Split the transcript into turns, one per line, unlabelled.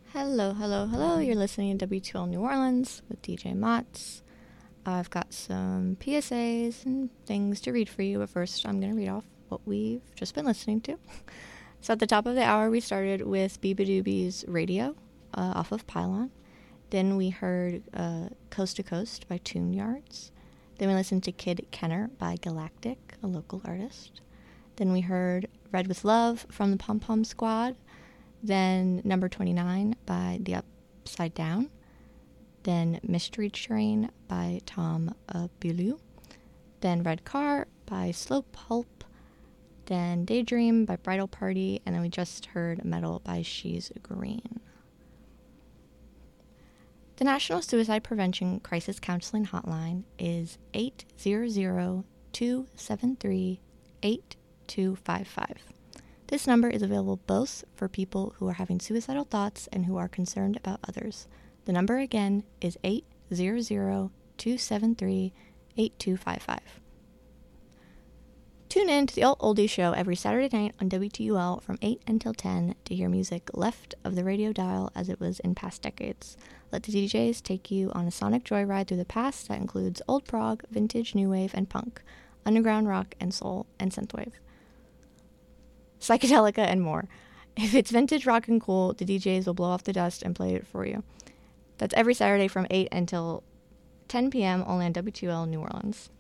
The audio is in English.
Hello, hello, hello. You're listening to W2L New Orleans with DJ Motts. I've got some PSAs and things to read for you, but first I'm going to read off what we've just been listening to. So at the top of the hour, we started with Beabadoobie's Radio off of Pylon. Then we heard Coast to Coast by Tune Yards. Then we listened to Kid Kenner by Galactic, a local artist. Then we heard Red with Love from the Pom Pom Squad. Then Number 29 by The Upside Down. Then Mystery Train by Tom Beaulieu. Then Red Car by Slow Pulp. Then Daydream by Bridal Party. And then we just heard Metal by She's Green. The National Suicide Prevention Crisis Counseling Hotline is 800-273-8255. This number is available both for people who are having suicidal thoughts and who are concerned about others. The number again is 800-273-8255. Tune in to the Alt Oldie Show every Saturday night on WTUL from 8 until 10 to hear music left of the radio dial as it was in past decades. Let the DJs take you on a sonic joyride through the past that includes old prog, vintage, new wave, and punk, underground rock and soul, and synthwave, psychedelica, and more. If it's vintage rock and cool, the DJs will blow off the dust and play it for you. That's every Saturday from 8 until 10 p.m. only on WTUL New Orleans.